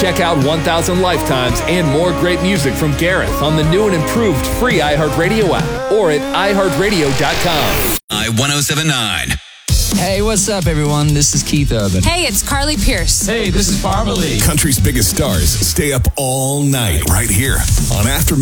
Check out 1000 Lifetimes and more great music from Gareth on the new and improved free iHeartRadio app or at iHeartRadio.com. I-1079. Hey, what's up, everyone? This is Keith Urban. Hey, it's Carly Pierce. Hey, this is Barbara Lee. Country's biggest stars stay up all night right here on After